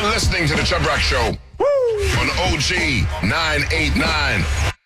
listening to the Chubb Rock Show on OG 989.